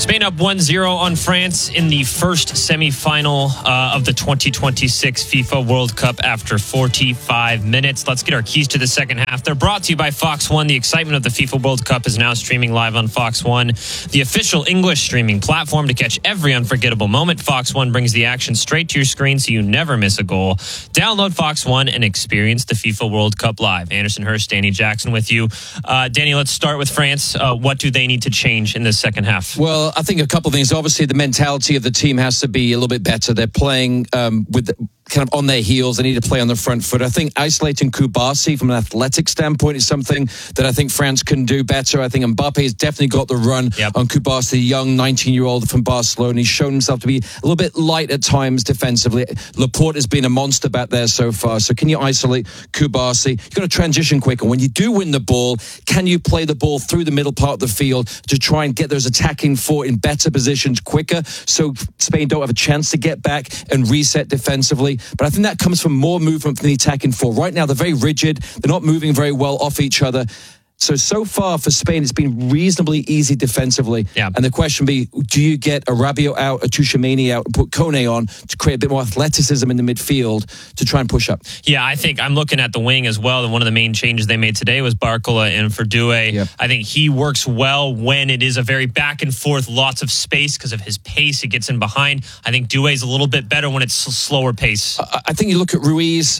Spain up 1-0 on France in the first semifinal of the 2026 FIFA World Cup after 45 minutes. Let's get our keys to the second half. They're brought to you by Fox One. The excitement of the FIFA World Cup is now streaming live on Fox One, the official English streaming platform to catch every unforgettable moment. Fox One brings the action straight to your screen so you never miss a goal. Download Fox One and experience the FIFA World Cup live. Anderson Hurst, Danny Jackson with you. Danny, let's start with France. What do they need to change in the second half? Well, I think a couple of things. Obviously, the mentality of the team has to be a little bit better. They're playing with kind of on their heels. They need to play on the front foot. I think isolating Kubasi from an athletic standpoint is something that I think France can do better. I think Mbappe's definitely got the run on Kubasi, the young 19-year-old from Barcelona. He's shown himself to be a little bit light at times defensively. Laporte has been a monster back there so far. So can you isolate Kubasi? You've got to transition quicker. When you do win the ball, can you play the ball through the middle part of the field to try and get those attacking four in better positions quicker so Spain don't have a chance to get back and reset defensively? But I think that comes from more movement from the attacking four. Right now, they're very rigid. They're not moving very well off each other. So far for Spain, it's been reasonably easy defensively. Yeah. And the question be, do you get a Rabiot out, a Tchouaméni out, and put Kone on to create a bit more athleticism in the midfield to try and push up? Yeah, I think I'm looking at the wing as well. And one of the main changes they made today was Barcola in for Doué. Yep. I think he works well when it is a very back and forth, lots of space because of his pace. He gets in behind. I think Doué's a little bit better when it's slower pace. I think you look at Ruiz,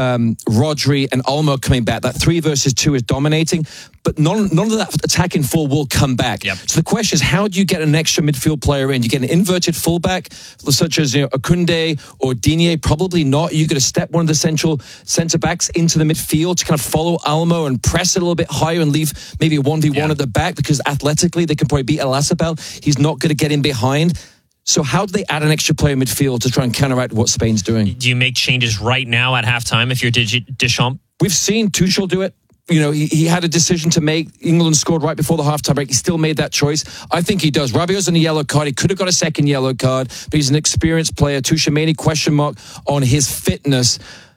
Rodri and Olmo coming back. That 3 versus 2 is dominating, but none of that attacking four will come back. Yep. So the question is, how do you get an extra midfield player in? You get an inverted fullback, such as Akounde or Digne? Probably not. You're going to step one of the central centre backs into the midfield to kind of follow Olmo and press it a little bit higher and leave maybe a 1v1 at the back, because athletically they can probably beat Elasabel. He's not going to get in behind. So how do they add an extra player in midfield to try and counteract what Spain's doing? Do you make changes right now at halftime if you're Deschamps? We've seen Tuchel do it. He had a decision to make. England scored right before the halftime break. He still made that choice. I think he does. Rabiot's on a yellow card. He could have got a second yellow card, but he's an experienced player. Tchouaméni, question mark on his fitness.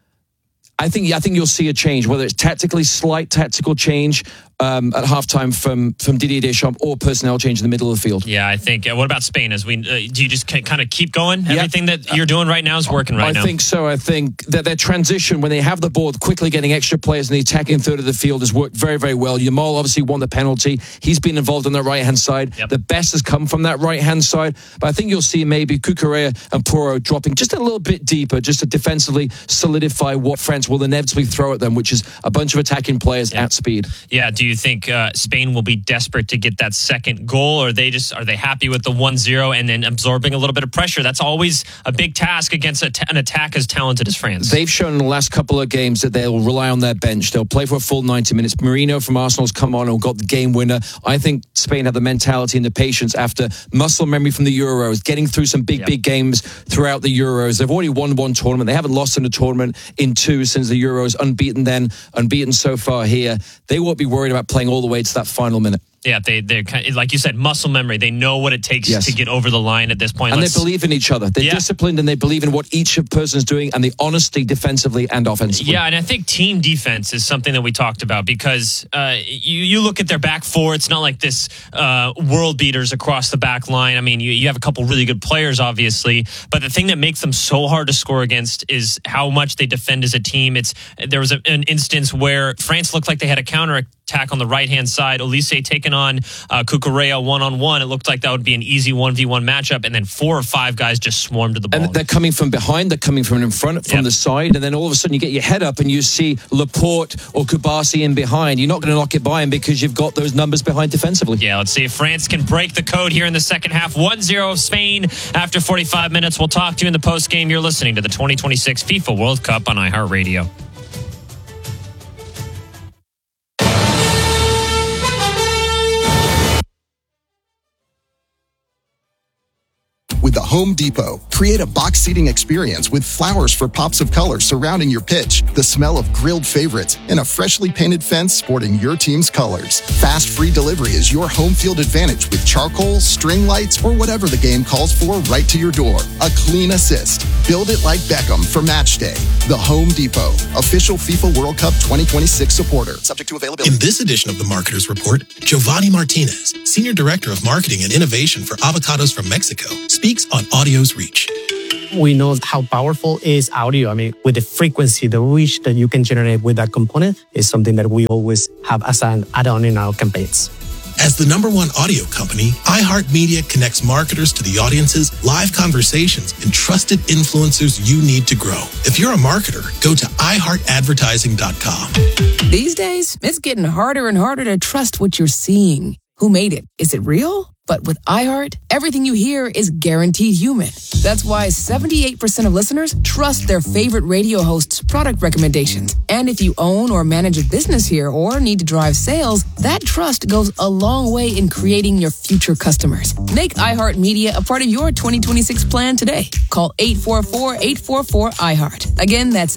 I think you'll see a change, whether it's slight tactical change at halftime from Didier Deschamps or personnel change in the middle of the field. Yeah, I think. What about Spain? Do you just kind of keep going? Everything that you're doing right now is working right now. I think so. I think that their transition, when they have the ball, quickly getting extra players in the attacking third of the field has worked very, very well. Yamal obviously won the penalty. He's been involved on the right-hand side. Yep. The best has come from that right-hand side. But I think you'll see maybe Cucurella and Porro dropping just a little bit deeper, just to defensively solidify what France will inevitably throw at them, which is a bunch of attacking players at speed. Yeah, do you think Spain will be desperate to get that second goal, or are they happy with the 1-0 and then absorbing a little bit of pressure? That's always a big task against an attack as talented as France. They've shown in the last couple of games that they'll rely on their bench. They'll play for a full 90 minutes. Marino from Arsenal's come on and got the game winner. I think Spain have the mentality and the patience after muscle memory from the Euros, getting through some big games throughout the Euros. They've already won one tournament. They haven't lost in a tournament in 2 since the Euros. Unbeaten then, unbeaten so far here. They won't be worried about playing all the way to that final minute. Yeah, they're kind of, like you said, muscle memory. They know what it takes to get over the line at this point. And they believe in each other. They're disciplined and they believe in what each person's doing and the honesty defensively and offensively. Yeah, and I think team defense is something that we talked about because you look at their back four. It's not like this world beaters across the back line. I mean, you have a couple really good players, obviously, but the thing that makes them so hard to score against is how much they defend as a team. There was an instance where France looked like they had a counter-attack on the right-hand side. Olise taking on Cucurella one-on-one. It looked like that would be an easy 1v1 matchup, and then 4 or 5 guys just swarmed to the ball. And they're coming from behind, they're coming from in front, from the side, and then all of a sudden you get your head up and you see Laporte or Kubasi in behind. You're not going to knock it by him because you've got those numbers behind defensively. Yeah, let's see if France can break the code here in the second half. 1-0 Spain after 45 minutes. We'll talk to you in the post-game. You're listening to the 2026 FIFA World Cup on iHeartRadio. With with the Home Depot. Create a box seating experience with flowers for pops of color surrounding your pitch, the smell of grilled favorites, and a freshly painted fence sporting your team's colors. Fast free delivery is your home field advantage with charcoal, string lights, or whatever the game calls for right to your door. A clean assist. Build it like Beckham for match day. The Home Depot, official FIFA World Cup 2026 supporter. Subject to availability. In this edition of the Marketer's Report, Giovanni Martinez, Senior Director of Marketing and Innovation for Avocados from Mexico, speaks on audio's reach. We know how powerful is audio. I mean, with the frequency, the reach that you can generate with that component is something that we always have as an add-on in our campaigns. As the #1 audio company, iHeartMedia connects marketers to the audiences, live conversations, and trusted influencers you need to grow. If you're a marketer, go to iHeartAdvertising.com. These days, it's getting harder and harder to trust what you're seeing. Who made it? Is it real? But with iHeart, everything you hear is guaranteed human. That's why 78% of listeners trust their favorite radio host's product recommendations. And if you own or manage a business here or need to drive sales, that trust goes a long way in creating your future customers. Make iHeartMedia a part of your 2026 plan today. Call 844-844-iHeart. Again, that's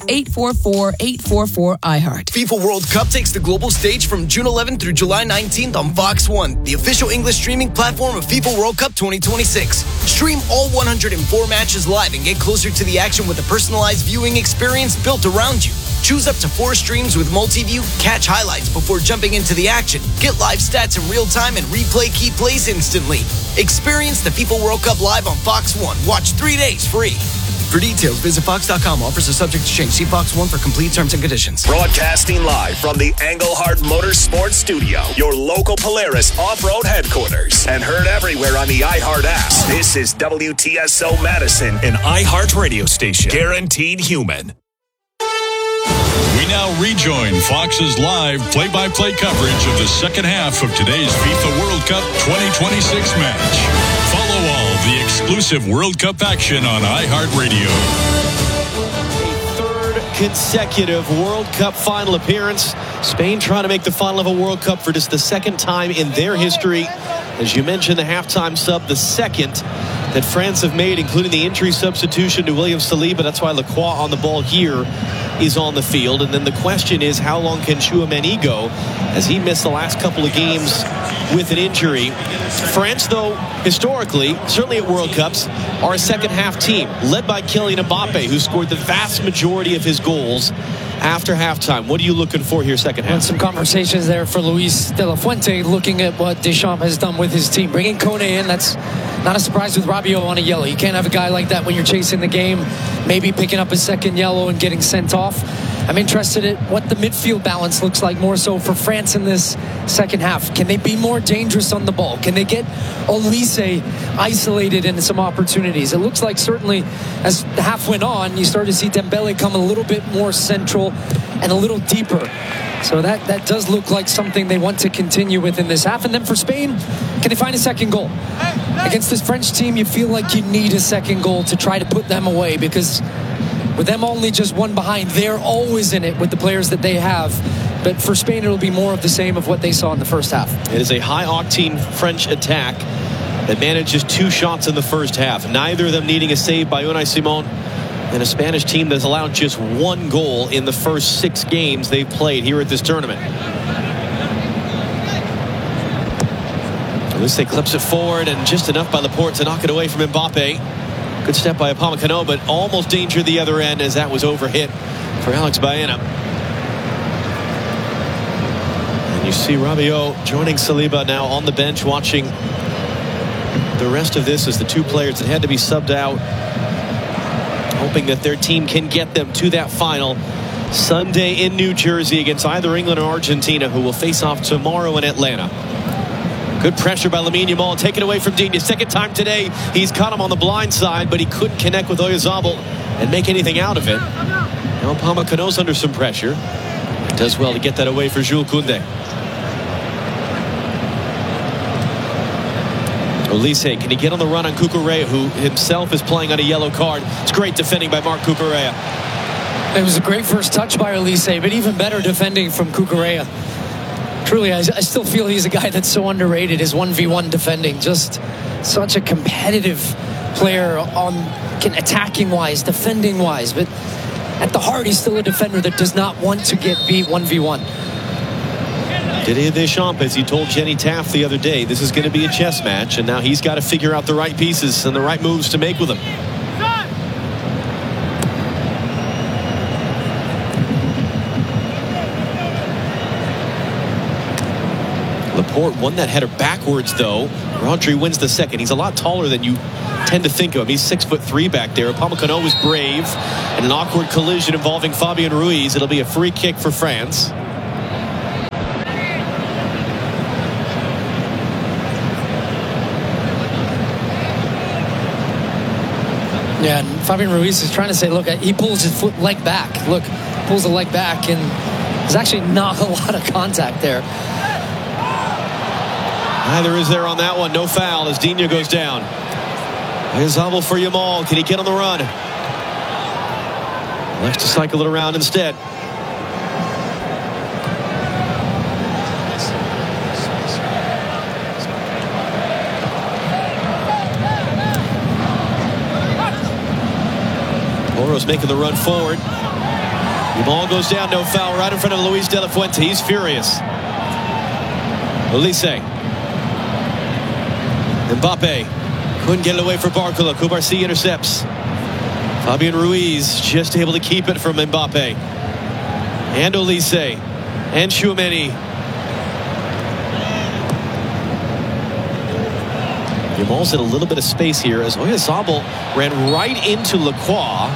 844-844-iHeart. FIFA World Cup takes the global stage from June 11th through July 19th on Fox One, the official English streaming platform of FIFA World Cup 2026. Stream all 104 matches live and get closer to the action with a personalized viewing experience built around you. Choose up to 4 streams with multi-view, catch highlights before jumping into the action, get live stats in real time, and replay key plays instantly. Experience the FIFA World Cup live on Fox One. Watch 3 days free. For details, visit Fox.com. Offers are subject to change. See Fox One for complete terms and conditions. Broadcasting live from the Engelhard Motorsports Studio, your local Polaris off-road headquarters, and heard everywhere on the iHeart app. This is WTSO Madison, an iHeart radio station. Guaranteed human. We now rejoin Fox's live play-by-play coverage of the second half of today's FIFA World Cup 2026 match. Follow all the exclusive World Cup action on iHeartRadio. A third consecutive World Cup final appearance. Spain trying to make the final of a World Cup for just the second time in their history. As you mentioned, the halftime sub, the second that France have made, including the injury substitution to William Saliba. That's why Lacroix on the ball here is on the field. And then the question is, how long can Tchouaméni go, as he missed the last couple of games with an injury? France, though, historically, certainly at World Cups, are a second-half team, led by Kylian Mbappe, who scored the vast majority of his goals after halftime. What are you looking for here second half? Some conversations there for Luis de la Fuente, looking at what Deschamps has done with his team. Bringing Kone in, that's not a surprise with Rabiot on a yellow. You can't have a guy like that when you're chasing the game, maybe picking up a second yellow and getting sent off. I'm interested in what the midfield balance looks like more so for France in this second half. Can they be more dangerous on the ball? Can they get Olise isolated in some opportunities? It looks like certainly as the half went on, you started to see Dembele come a little bit more central and a little deeper. So that does look like something they want to continue with in this half. And then for Spain, can they find a second goal? Against this French team, you feel like you need a second goal to try to put them away, because with them only just one behind, they're always in it with the players that they have. But for Spain, it'll be more of the same of what they saw in the first half. It is a high-octane French attack that manages 2 shots in the first half, neither of them needing a save by Unai Simon, and a Spanish team that's allowed just 1 goal in the first 6 games they've played here at this tournament. Olise clips it forward, and just enough by Laporte to knock it away from Mbappe. Good step by Upamecano, but almost danger the other end as that was overhit for Alex Baena. And you see Rabiot joining Saliba now on the bench, watching the rest of this as the 2 players that had to be subbed out, hoping that their team can get them to that final Sunday in New Jersey against either England or Argentina, who will face off tomorrow in Atlanta. Good pressure by Lamine Yamal, taken away from Digne. Second time today, he's caught him on the blind side, but he couldn't connect with Oyarzabal and make anything out of it. Now Upamecano's under some pressure. It does well to get that away for Jules Koundé. Olise, can he get on the run on Cucurella, who himself is playing on a yellow card? It's great defending by Marc Cucurella. It was a great first touch by Olise, but even better defending from Cucurella. Truly, I still feel he's a guy that's so underrated. His 1v1 defending, just such a competitive player can attacking wise, defending wise, but at the heart, he's still a defender that does not want to get beat 1v1. Didier Deschamps, as he told Jenny Taft the other day, this is going to be a chess match, and now he's got to figure out the right pieces and the right moves to make with them. Laporte won that header backwards, though. Rodri wins the second. He's a lot taller than you tend to think of him. He's 6'3" back there. Upamecano was brave. And an awkward collision involving Fabian Ruiz. It'll be a free kick for France. Yeah, and Fabian Ruiz is trying to say, look, he pulls his leg back. Look, pulls the leg back, and there's actually not a lot of contact there. Neither is there on that one. No foul as Digne goes down. Oyarzabal for Yamal. Can he get on the run? Likes to cycle it around instead. Oro's making the run forward. Yamal goes down. No foul right in front of Luis de la Fuente. He's furious. Olise. Mbappe couldn't get it away for Barcola. Cubarsí intercepts. Fabian Ruiz just able to keep it from Mbappe. And Olise. And Tchouaméni. Yamal's in a little bit of space here as Oyarzabal ran right into Lacroix.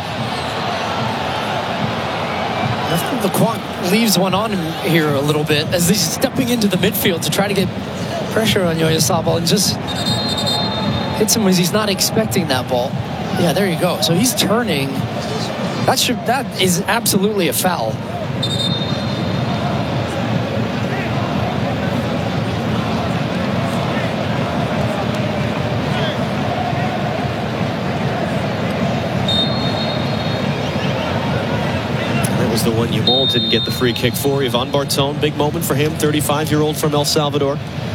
I think Lacroix leaves one on him here a little bit as he's stepping into the midfield to try to get pressure on Oyarzabal and just hits him as he's not expecting that ball. Yeah, there you go. So he's turning. That is absolutely a foul. That was the one Yamal didn't get the free kick for. Ivan Barton, big moment for him, 35-year-old from El Salvador.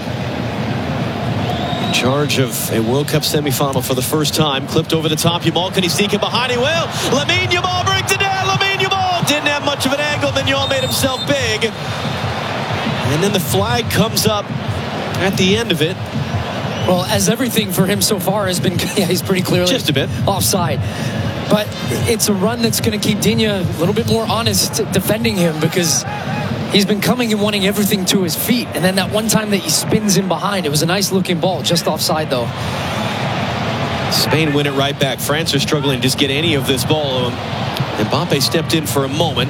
Charge of a World Cup semifinal for the first time. Clipped over the top. Yamal, can he sneak it behind? He will. Lamine Yamal brings it down. Lamine Yamal didn't have much of an angle. Mignon made himself big. And then the flag comes up at the end of it. Well, as everything for him so far has been, yeah, he's pretty clearly just a bit offside. But it's a run that's going to keep Digne a little bit more honest defending him because he's been coming and wanting everything to his feet. And then that one time that he spins in behind, it was a nice looking ball, just offside though. Spain win it right back. France are struggling to just get any of this ball. Mbappe stepped in for a moment.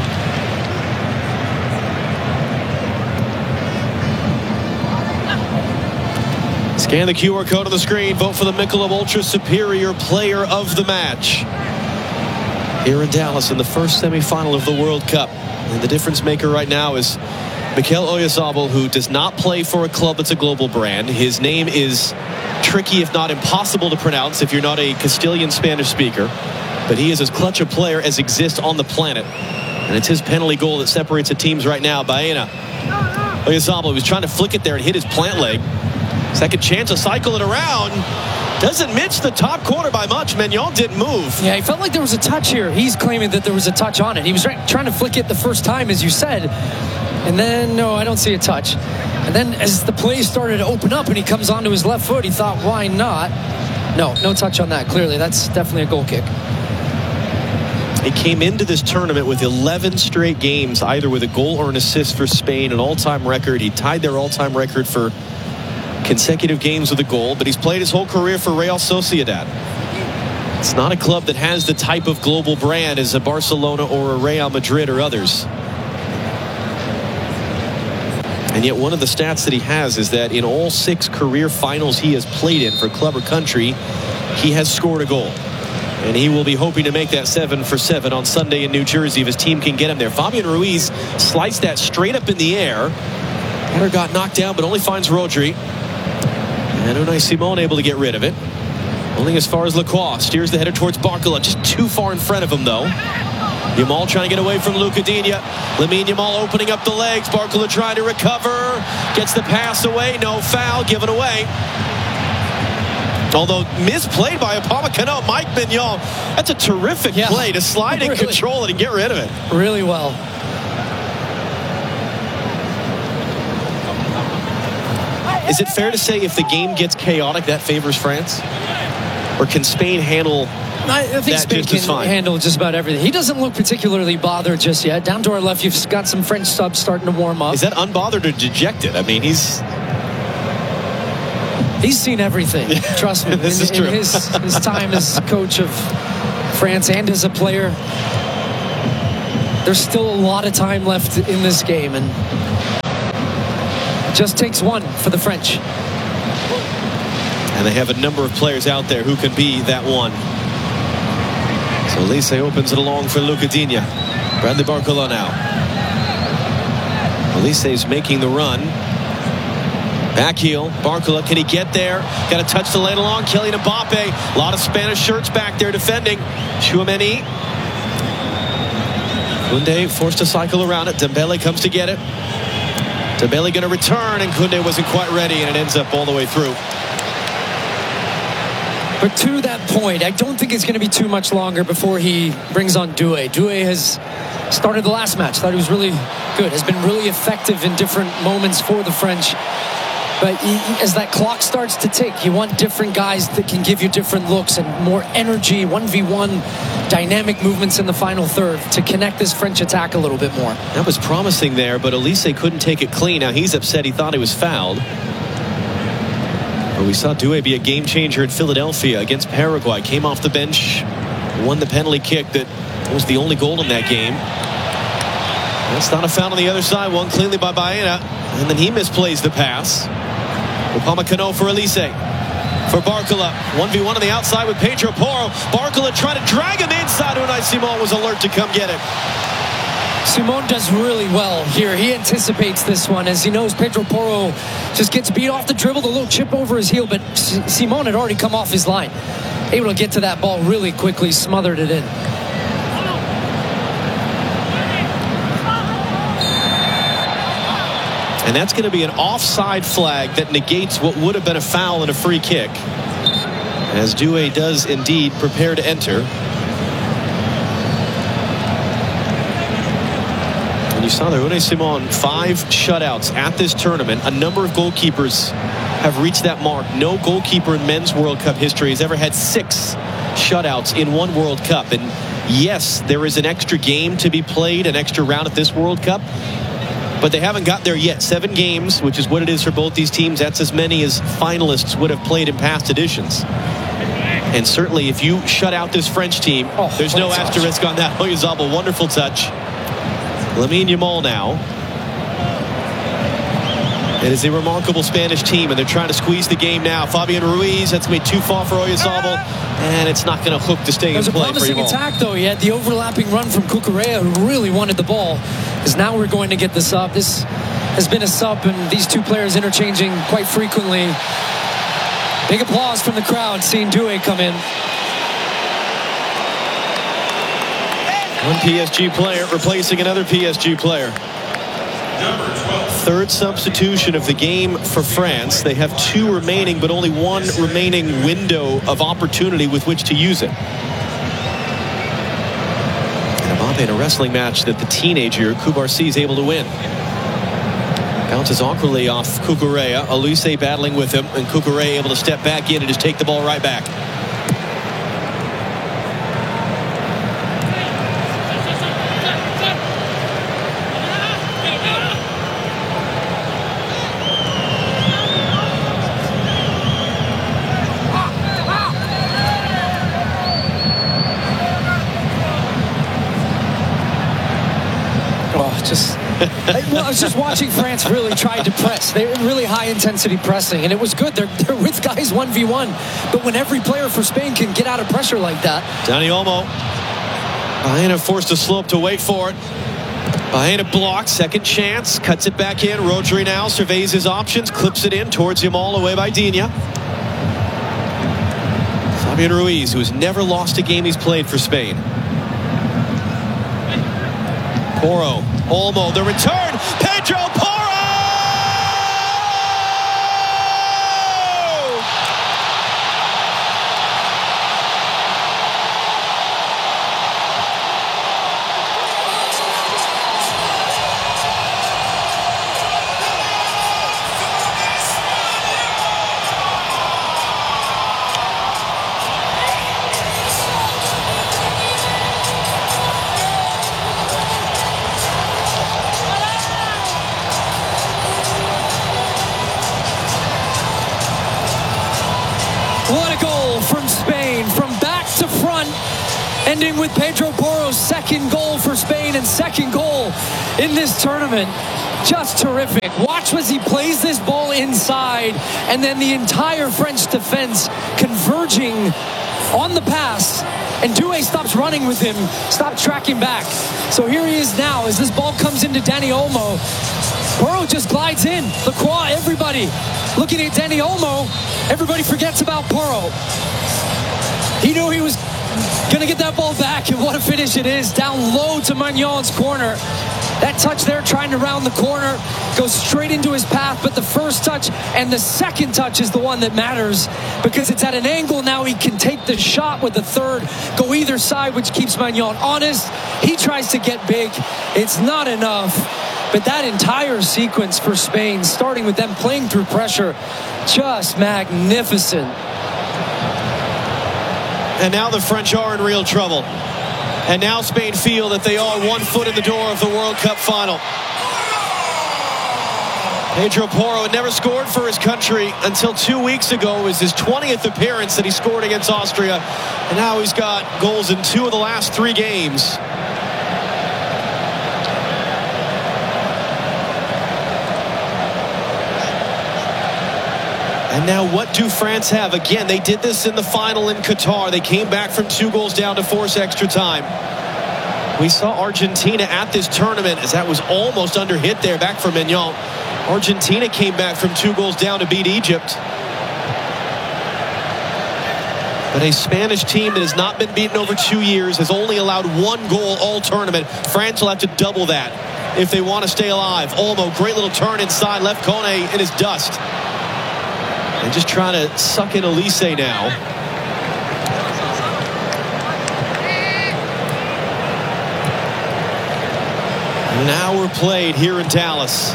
Scan the QR code on the screen. Vote for the Michelob Ultra Superior Player of the Match. Here in Dallas in the first semifinal of the World Cup. And the difference maker right now is Mikel Oyarzabal, who does not play for a club that's a global brand. His name is tricky, if not impossible to pronounce if you're not a Castilian Spanish speaker. But he is as clutch a player as exists on the planet. And it's his penalty goal that separates the teams right now. Baena. Oyarzabal was trying to flick it there and hit his plant leg. Second chance to cycle it around. Doesn't miss the top corner by much. Mignon didn't move. Yeah, he felt like there was a touch here. He's claiming that there was a touch on it. He was trying to flick it the first time, as you said. And then, no, I don't see a touch. And then as the play started to open up and he comes onto his left foot, he thought, why not? No touch on that. Clearly, that's definitely a goal kick. He came into this tournament with 11 straight games, either with a goal or an assist for Spain, an all-time record. He tied their all-time record for consecutive games with a goal, but he's played his whole career for Real Sociedad. It's not a club that has the type of global brand as a Barcelona or a Real Madrid or others. And yet one of the stats that he has is that in all 6 career finals he has played in for club or country, he has scored a goal. And he will be hoping to make that 7 for 7 on Sunday in New Jersey if his team can get him there. Fabian Ruiz sliced that straight up in the air. Header got knocked down, but only finds Rodri. And Unai Simon able to get rid of it. Only as far as Lacroix. Steers the header towards Barcola. Just too far in front of him, though. Yamal trying to get away from Luca Digne. Lamine Yamal opening up the legs. Barcola trying to recover. Gets the pass away. No foul. Given away. Although misplayed by Upamecano. Mike Mignon. That's a terrific play to slide and control it and get rid of it. Really well. Is it fair to say if the game gets chaotic, that favors France? Or can Spain handle I think Spain can handle just about everything. He doesn't look particularly bothered just yet. Down to our left, you've got some French subs starting to warm up. Is that unbothered or dejected? I mean, he's seen everything. Trust me. This is true. In his time as coach of France and as a player, there's still a lot of time left in this game, and it just takes one for the French. And they have a number of players out there who can be that one. So Olise opens it along for Luca Digne. Bradley Barcola now. Olise's making the run. Back heel. Barcola, can he get there? Got a touch to lay it along. Kylian Mbappe. A lot of Spanish shirts back there defending. Tchouaméni. Koundé forced to cycle around it. Dembele comes to get it. Dembele going to return, and Koundé wasn't quite ready, and it ends up all the way through. But to that point, I don't think it's going to be too much longer before he brings on Doué. Doué has started the last match. Thought he was really good. Has been really effective in different moments for the French. But as that clock starts to tick, you want different guys that can give you different looks and more energy, 1v1 dynamic movements in the final third to connect this French attack a little bit more. That was promising there, but Olise couldn't take it clean. Now he's upset. He thought he was fouled. But we saw Doué be a game changer at Philadelphia against Paraguay. Came off the bench, won the penalty kick that was the only goal in that game. That's not a foul on the other side. Won cleanly by Baena. And then he misplays the pass. Upamecano for Olise. For Barcola. 1v1 on the outside with Pedro Porro. Barcola trying to drag him inside. Unai Simon was alert to come get it. Simon does really well here. He anticipates this one as he knows Pedro Porro just gets beat off the dribble, a little chip over his heel, but Simon had already come off his line. Able to get to that ball really quickly, smothered it in. And that's going to be an offside flag that negates what would have been a foul and a free kick. As Doué does indeed prepare to enter. And you saw there, Unai Simon, 5 shutouts at this tournament. A number of goalkeepers have reached that mark. No goalkeeper in men's World Cup history has ever had 6 shutouts in one World Cup. And yes, there is an extra game to be played, an extra round at this World Cup. But they haven't got there yet. 7 games, which is what it is for both these teams. That's as many as finalists would have played in past editions. And certainly if you shut out this French team, there's no asterisk on that. Oyarzabal, wonderful touch. Lamine Yamal now. It is a remarkable Spanish team, and they're trying to squeeze the game now. Fabian Ruiz, that's going to be too far for Oyarzabal, and it's not going to hook to stay in play for Yamal. There's a promising attack, though. He had the overlapping run from Cucurella, who really wanted the ball, because now we're going to get the sub. This has been a sub, and these two players interchanging quite frequently. Big applause from the crowd seeing Doué come in. One PSG player replacing another PSG player. Third substitution of the game for France. They have 2 remaining, but only 1 remaining window of opportunity with which to use it. And Mbappe in a wrestling match that the teenager Koubarsi is able to win. Bounces awkwardly off Cucurella. Olise battling with him, and Cucurella able to step back in and just take the ball right back. Well, I was just watching France really tried to press. They were really high-intensity pressing, and it was good. They're with guys 1v1. But when every player for Spain can get out of pressure like that. Dani Olmo. Baena forced to slope to wait for it. Baena blocks. Second chance. Cuts it back in. Rodri now surveys his options. Clips it in towards Yamal, away by Digne. Fabian Ruiz, who has never lost a game he's played for Spain. Porro. Olmo, the return, Pedro Porro! What a goal from Spain, from back to front, ending with Pedro Porro's second goal for Spain and second goal in this tournament. Just terrific. Watch as he plays this ball inside, and then the entire French defense converging on the pass, and Doué stops running with him, stops tracking back. So here he is now as this ball comes into Dani Olmo. Porro just glides in. Lacroix, everybody looking at Dani Olmo. Everybody forgets about Porro. He knew he was going to get that ball back, and what a finish it is. Down low to Magnon's corner. That touch there, trying to round the corner, goes straight into his path, but the first touch and the second touch is the one that matters, because it's at an angle now. He can take the shot with the third, go either side, which keeps Magnon honest. He tries to get big. It's not enough. But that entire sequence for Spain, starting with them playing through pressure, just magnificent. And now the French are in real trouble. And now Spain feel that they are 1 foot in the door of the World Cup final. Pedro Porro had never scored for his country until 2 weeks ago. It was his 20th appearance that he scored against Austria. And now he's got goals in 2 of the last 3 games. And now what do France have? Again, they did this in the final in Qatar. They came back from 2 goals down to force extra time. We saw Argentina at this tournament as that was almost under hit there back for Maignan. Argentina came back from 2 goals down to beat Egypt. But a Spanish team that has not been beaten over 2 years has only allowed 1 goal all tournament. France will have to double that if they want to stay alive. Olmo, great little turn inside, left Kone in his dust. And just trying to suck in Elise now. An hour played here in Dallas.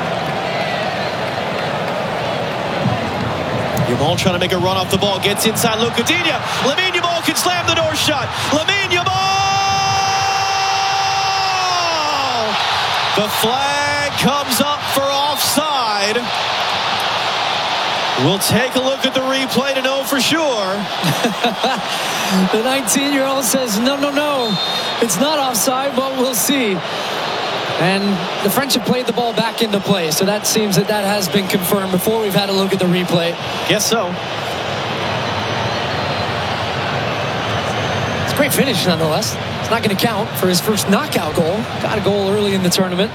Yamal trying to make a run off the ball. Gets inside Luc Coutinho. Lamine Yamal can slam the door shut. Lamine Yamal! The flag comes up for offside. We'll take a look at the replay to know for sure. The 19-year-old says, no, it's not offside, but we'll see. And the French have played the ball back into play, so that seems that has been confirmed before we've had a look at the replay. Guess so. It's a great finish nonetheless. It's not going to count for his first knockout goal. Got a goal early in the tournament.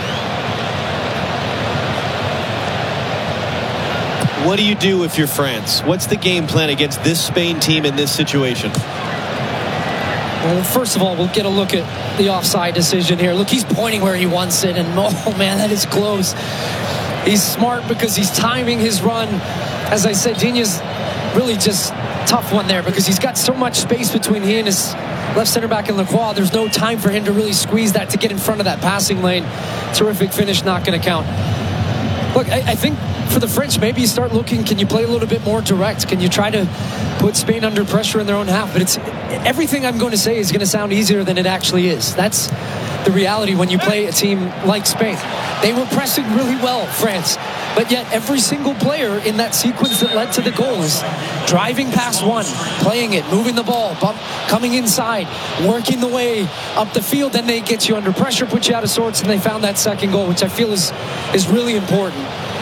What do you do if you're France? What's the game plan against this Spain team in this situation? Well, first of all, we'll get a look at the offside decision here. Look, he's pointing where he wants it, and oh man, that is close. He's smart because he's timing his run. As I said, Digne's really just tough one there because he's got so much space between he and his left center back in Lacroix. There's no time for him to really squeeze that to get in front of that passing lane. Terrific finish, not going to count. Look, I think for the French, maybe you start looking, can you play a little bit more direct? Can you try to put Spain under pressure in their own half? But it's everything I'm going to say is going to sound easier than it actually is. That's the reality when you play a team like Spain. They were pressing really well, France. But yet every single player in that sequence that led to the goal is driving past one, playing it, moving the ball, coming inside, working the way up the field. Then they get you under pressure, put you out of sorts, and they found that second goal, which I feel is really important.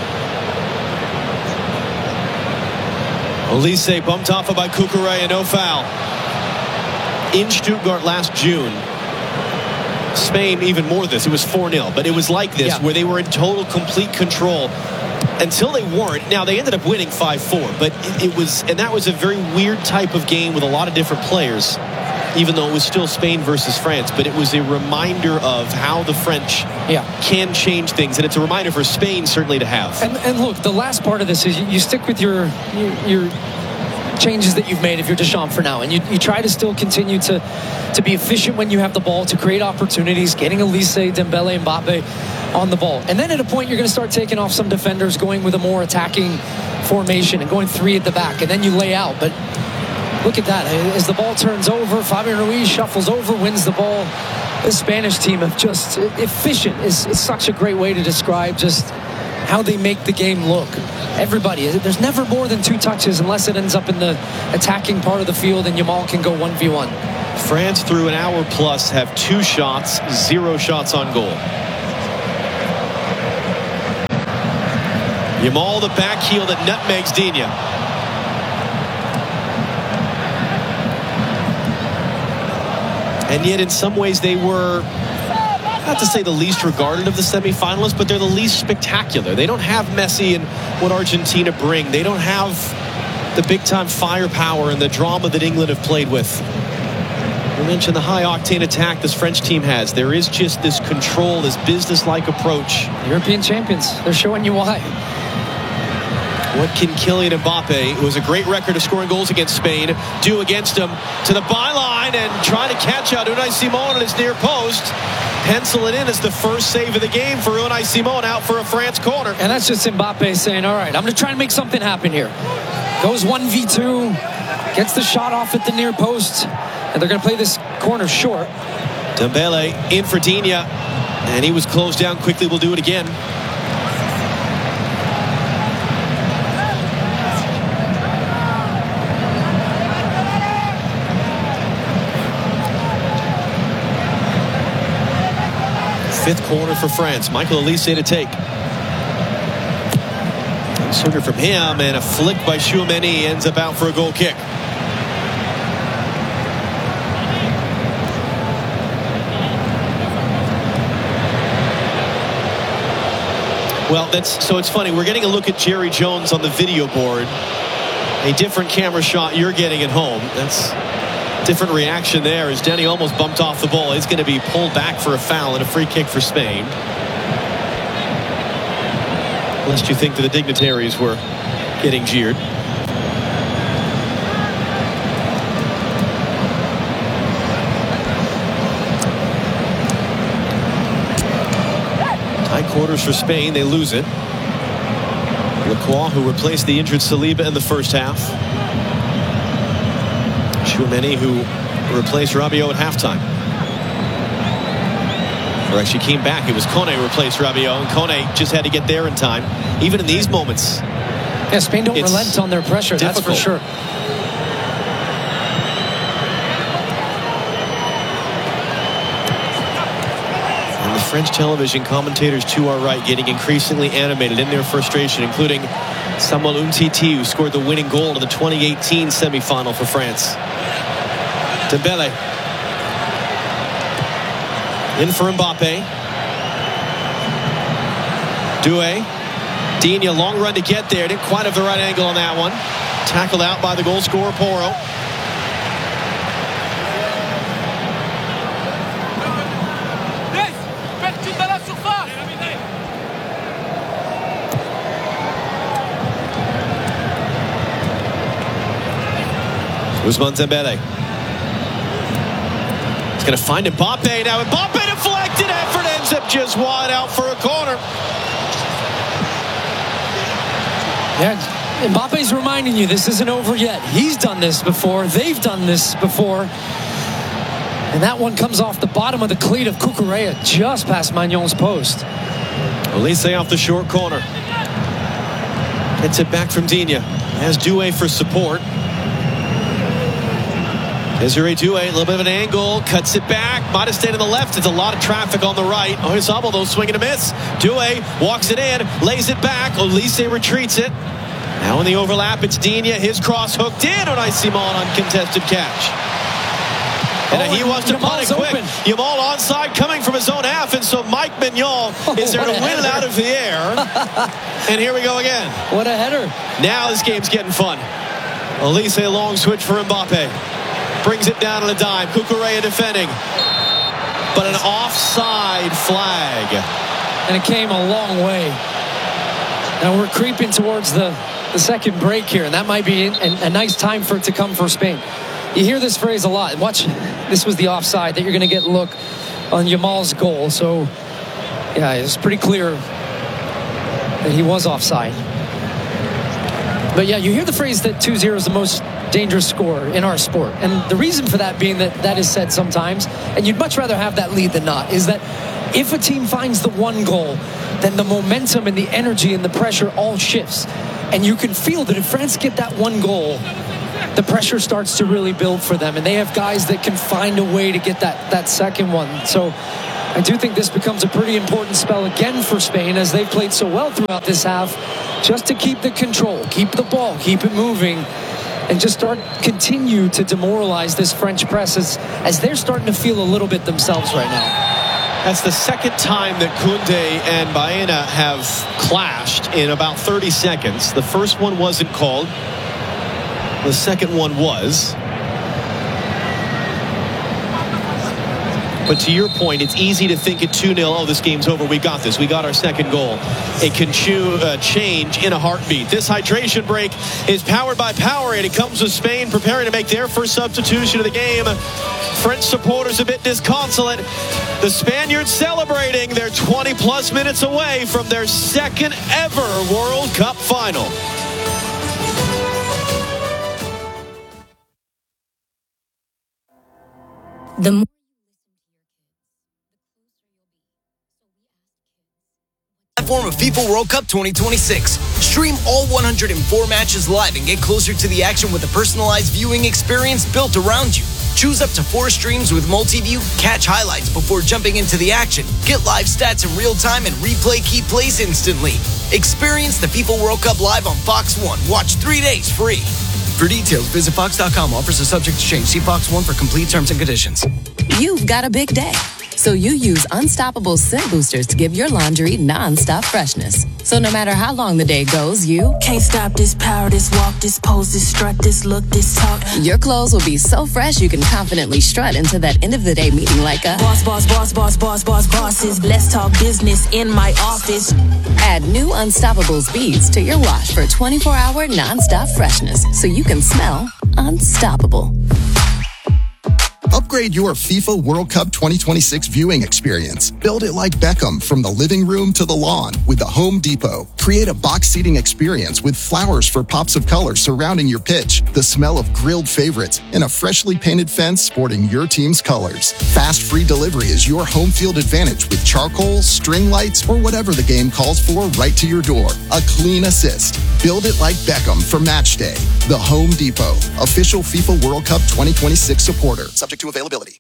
Elise bumped off by Cucurella and no foul. In Stuttgart last June, Spain even more this. It was 4-0, but it was like this where they were in total, complete control until they weren't. Now they ended up winning 5-4, but it was, and that was a very weird type of game with a lot of different players, even though it was still Spain versus France. But it was a reminder of how the French can change things, and it's a reminder for Spain certainly to have. And look, the last part of this is you stick with your changes that you've made if you're Deschamps for now, and you try to still continue to be efficient when you have the ball, to create opportunities, getting Elise, Dembele, Mbappe on the ball. And then at a point you're going to start taking off some defenders, going with a more attacking formation and going 3 at the back, and then you lay out. But look at that, as the ball turns over, Fabian Ruiz shuffles over, wins the ball. The Spanish team of just efficient is such a great way to describe just how they make the game look. everybody. There's never more than 2 touches unless it ends up in the attacking part of the field and Yamal can go 1v1. France through an hour plus have 2 shots, 0 shots on goal. Yamal, the back heel that nutmegs Digne. And yet in some ways they were, not to say the least regarded of the semifinalists, but they're the least spectacular. They don't have Messi and what Argentina bring. They don't have the big-time firepower and the drama that England have played with. You mentioned the high-octane attack this French team has. There is just this control, this business-like approach. European champions. They're showing you why. What can Kylian Mbappe, who has a great record of scoring goals against Spain, do against him? To the byline and trying to catch out Unai Simon on his near post. Pencil it in as the first save of the game for Unai Simon, out for a France corner. And that's just Mbappe saying, all right, I'm going to try and make something happen here. Goes 1v2, gets the shot off at the near post, and they're going to play this corner short. Dembele in for Digne, and he was closed down quickly. We'll do it again. Fifth corner for France. Michael Olise to take. Sugar from him, and a flick by Tchouaméni ends up out for a goal kick. Well, so it's funny. We're getting a look at Jerry Jones on the video board. A different camera shot you're getting at home. That's different reaction there as Denny almost bumped off the ball. He's going to be pulled back for a foul and a free kick for Spain. Lest you think that the dignitaries were getting jeered. Tight quarters for Spain. They lose it. Lacroix, who replaced the injured Saliba in the first half. Tchouaméni, who replaced Rabiot at halftime. Or actually came back. It was Kone who replaced Rabiot, and Kone just had to get there in time. Even in these moments. Yeah, Spain don't relent on their pressure, difficult. That's for sure. And the French television commentators to our right getting increasingly animated in their frustration, including Samuel Umtiti, who scored the winning goal in the 2018 semifinal for France. Dembele in for Mbappe. Doué. Digne, long run to get there. Didn't quite have the right angle on that one. Tackled out by the goal scorer, Porro. Ousmane Dembele. He's going to find Mbappe now. Mbappe deflected. Effort ends up just wide out for a corner. Yeah, Mbappe's reminding you this isn't over yet. He's done this before. They've done this before. And that one comes off the bottom of the cleat of Cucurella just past Magnon's post. Olise off the short corner. Gets it back from Digne. Has Doué for support. Desiree Doué, a little bit of an angle, cuts it back. Might have stayed on the left. It's a lot of traffic on the right. Oyarzabal, though, swinging a miss. Doué walks it in, lays it back. Olise retreats it. Now in the overlap, it's Digne. His cross hooked in. Unai Simon on contested catch. And he wants to punt it quick. Yamal onside coming from his own half, and so Mike Mignon is there to win it out of the air. And here we go again. What a header. Now this game's getting fun. Olise, a long switch for Mbappe. Brings it down on a dime. Cucurella defending. But an offside flag. And it came a long way. Now we're creeping towards the second break here, and that might be a nice time for it to come for Spain. You hear this phrase a lot. Watch, this was the offside that you're going to get a look on Yamal's goal. So, yeah, it's pretty clear that he was offside. But, yeah, you hear the phrase that 2-0 is the most dangerous score in our sport. And the reason for that being that is said sometimes, and you'd much rather have that lead than not, is that if a team finds the one goal, then the momentum and the energy and the pressure all shifts. And you can feel that if France get that one goal, the pressure starts to really build for them. And they have guys that can find a way to get that second one. So I do think this becomes a pretty important spell again for Spain, as they've played so well throughout this half, just to keep the control, keep the ball, keep it moving, and just continue to demoralize this French press as they're starting to feel a little bit themselves right now. That's the second time that Koundé and Baena have clashed in about 30 seconds. The first one wasn't called. The second one was. But to your point, it's easy to think at 2-0, oh, this game's over. We got this. We got our second goal. It can change in a heartbeat. This hydration break is powered by Powerade. It comes with Spain preparing to make their first substitution of the game. French supporters a bit disconsolate. The Spaniards celebrating. They're 20-plus minutes away from their second ever World Cup final. The platform of FIFA World Cup 2026. Stream all 104 matches live and get closer to the action with a personalized viewing experience built around you. Choose up to 4 streams with multi-view, catch highlights before jumping into the action, get live stats in real time, and replay key plays instantly. Experience the FIFA World Cup live on Fox One. Watch 3 days free. For details, visit Fox.com. Offers are subject to change. See Fox One for complete terms and conditions. You've got a big day, so you use Unstoppable Scent Boosters to give your laundry non-stop freshness. So no matter how long the day goes, you can't stop this power, this walk, this pose, this strut, this look, this talk. Your clothes will be so fresh you can confidently strut into that end of the day meeting like a bosses. Let's talk business in my office. Add new Unstoppable beads to your wash for 24-hour non-stop freshness, so you can smell unstoppable. Upgrade your FIFA World Cup 2026 viewing experience. Build it like Beckham from the living room to the lawn with the Home Depot. Create a box seating experience with flowers for pops of color surrounding your pitch, the smell of grilled favorites, and a freshly painted fence sporting your team's colors. Fast free delivery is your home field advantage with charcoal, string lights, or whatever the game calls for right to your door. A clean assist. Build it like Beckham for match day. The Home Depot, official FIFA World Cup 2026 supporter. Subject to availability.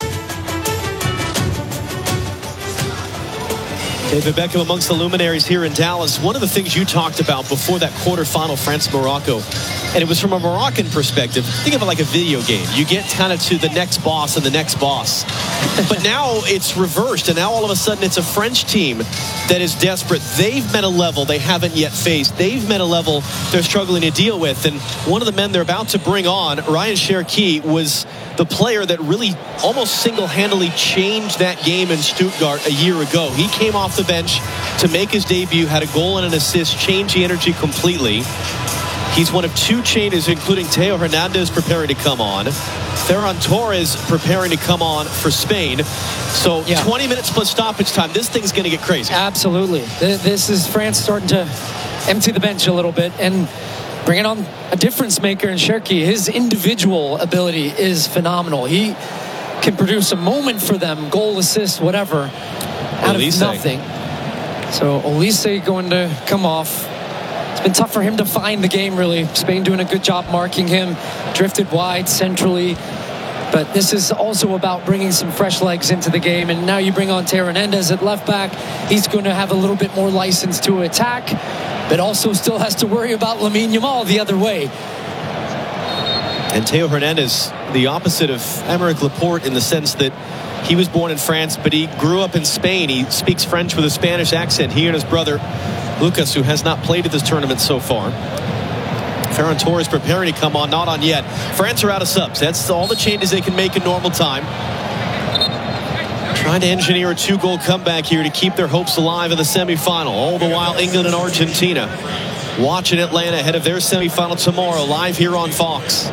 David Beckham amongst the luminaries here in Dallas. One of the things you talked about before that quarterfinal, France-Morocco, and it was from a Moroccan perspective. Think of it like a video game. You get kind of to the next boss and the next boss. But now it's reversed, and now all of a sudden it's a French team that is desperate. They've met a level they haven't yet faced. They've met a level they're struggling to deal with. And one of the men they're about to bring on, Ryan Cherki, was the player that really almost single-handedly changed that game in Stuttgart a year ago. He came off the bench to make his debut, had a goal and an assist, changed the energy completely. He's one of 2 changes, including Theo Hernandez preparing to come on. Ferran Torres preparing to come on for Spain. So 20 minutes plus stoppage time. This thing's going to get crazy. Absolutely. This is France starting to empty the bench a little bit and bringing on a difference maker in Cherki. His individual ability is phenomenal. He can produce a moment for them, goal, assist, whatever, out of nothing. So Olise going to come off. It's been tough for him to find the game, really. Spain doing a good job marking him, drifted wide centrally. But this is also about bringing some fresh legs into the game. And now you bring on Theo Hernandez at left back. He's going to have a little bit more license to attack, but also still has to worry about Lamine Yamal the other way. And Theo Hernandez, the opposite of Aymeric Laporte in the sense that he was born in France, but he grew up in Spain. He speaks French with a Spanish accent. He and his brother, Lucas, who has not played at this tournament so far. Ferran Torres preparing to come on, not on yet. France are out of subs. That's all the changes they can make in normal time. Trying to engineer a 2-goal comeback here to keep their hopes alive in the semifinal. All the while, England and Argentina watching Atlanta ahead of their semifinal tomorrow, live here on Fox.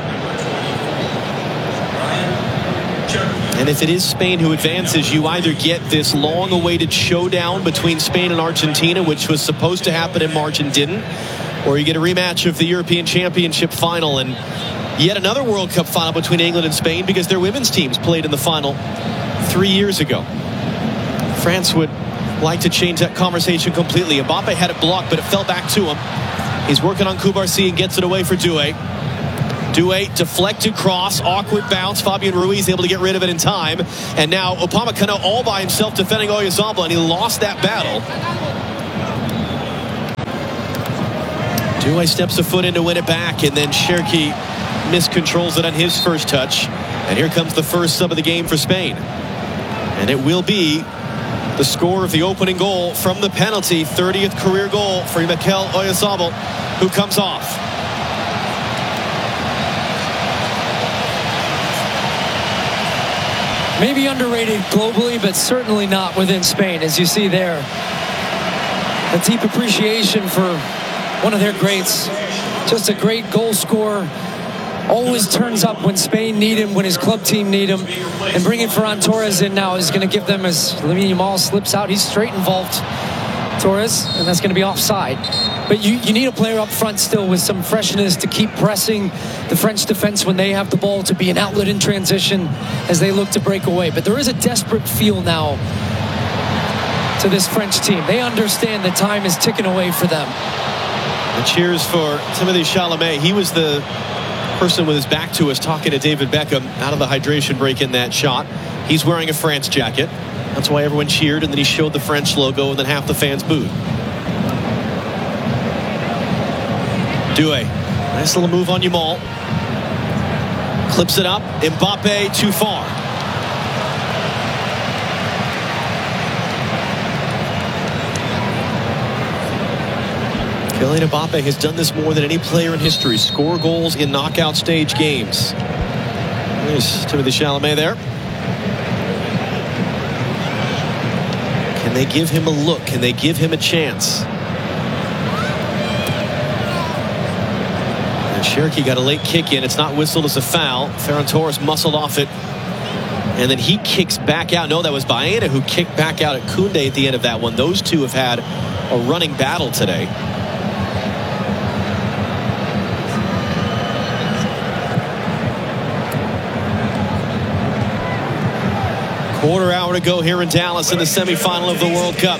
And if it is Spain who advances, you either get this long-awaited showdown between Spain and Argentina, which was supposed to happen in March and didn't, or you get a rematch of the European Championship final and yet another World Cup final between England and Spain, because their women's teams played in the final 3 years ago. France would like to change that conversation completely. Mbappe had it blocked, but it fell back to him. He's working on Cubarsí and gets it away for Doué. Doué deflected cross, awkward bounce. Fabian Ruiz able to get rid of it in time. And now Upamecano all by himself defending Oyarzabal, and he lost that battle. Doué steps a foot in to win it back, and then Cherki miscontrols it on his first touch. And here comes the first sub of the game for Spain. And it will be the score of the opening goal from the penalty. 30th career goal for Mikel Oyarzabal, who comes off. Maybe underrated globally, but certainly not within Spain, as you see there. A deep appreciation for one of their greats. Just a great goal scorer. Always turns up when Spain need him, when his club team need him. And bringing Ferran Torres in now is going to give them, as Lamine Yamal slips out, he's straight involved, Torres, and that's going to be offside. But you need a player up front still with some freshness to keep pressing the French defense when they have the ball, to be an outlet in transition as they look to break away. But there is a desperate feel now to this French team. They understand that time is ticking away for them. And cheers for Timothée Chalamet. He was the person with his back to us talking to David Beckham out of the hydration break in that shot. He's wearing a France jacket. That's why everyone cheered, and then he showed the French logo, and then half the fans booed. Doué, nice little move on Yamal. Clips it up. Mbappe too far. Kylian Mbappe has done this more than any player in history. Score goals in knockout stage games. There's Timothée Chalamet there. Can they give him a look? Can they give him a chance? And Cherki got a late kick in. It's not whistled as a foul. Ferran Torres muscled off it. And then he kicks back out. No, that was Baena who kicked back out at Koundé at the end of that one. Those two have had a running battle today. Quarter hour to go here in Dallas in the semifinal of the World Cup.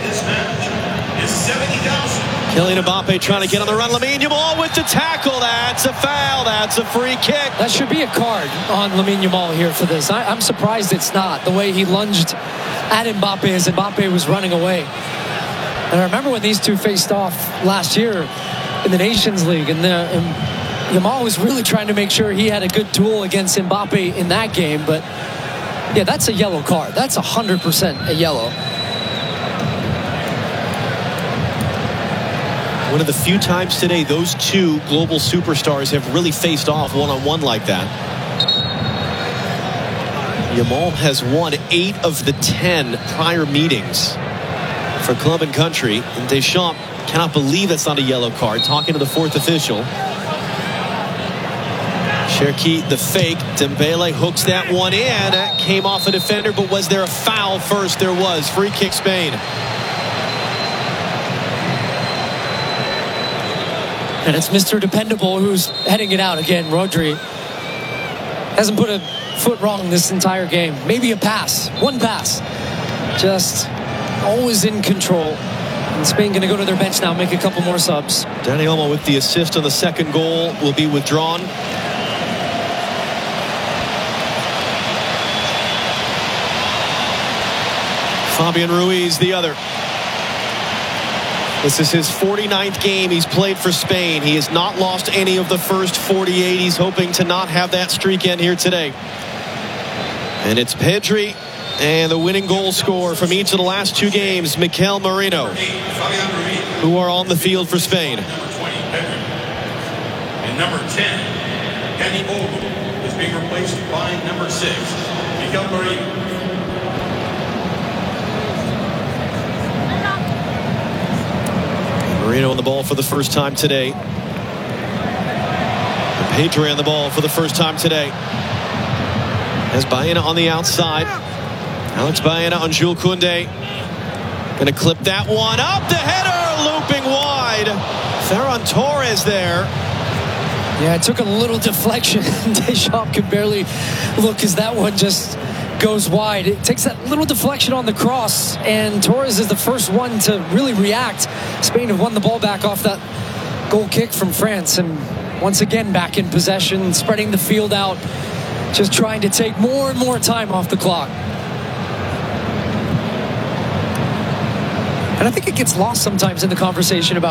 Kylian Mbappe trying to get on the run. Lamine Yamal with the tackle. That's a foul. That's a free kick. That should be a card on Lamine Yamal here for this. I'm surprised it's not. The way he lunged at Mbappe as Mbappe was running away. And I remember when these two faced off last year in the Nations League, and Yamal was really trying to make sure he had a good tool against Mbappe in that game. But yeah, that's a yellow card. That's 100% a yellow. One of the few times today those two global superstars have really faced off one-on-one like that. Yamal has won 8 of the 10 prior meetings for club and country. And Deschamps cannot believe that's not a yellow card. Talking to the fourth official. Cherki, the fake. Dembele hooks that one in. That came off a defender, but was there a foul first? There was. Free kick Spain. And it's Mr. Dependable who's heading it out again. Rodri hasn't put a foot wrong this entire game. Maybe a pass. One pass. Just always in control. And Spain going to go to their bench now, make a couple more subs. Dani Olmo with the assist on the second goal will be withdrawn. Fabian Ruiz, the other. This is his 49th game he's played for Spain. He has not lost any of the first 48. He's hoping to not have that streak end here today. And it's Pedri and the winning goal scorer from each of the last 2 games, Mikel Merino, who are on the field for Spain. And number 10, Dani Olmo, is being replaced by number 6, Mikel Merino. Merino on the ball for the first time today. And Pedri on the ball for the first time today. As Baena on the outside. Alex Baena on Jules Koundé. Going to clip that one up. The header looping wide. Ferran Torres there. Yeah, it took a little deflection. Deschamps could barely look as that one just goes wide. It takes that little deflection on the cross, and Torres is the first one to really react. Spain have won the ball back off that goal kick from France, and once again back in possession, spreading the field out, just trying to take more and more time off the clock. And I think it gets lost sometimes in the conversation about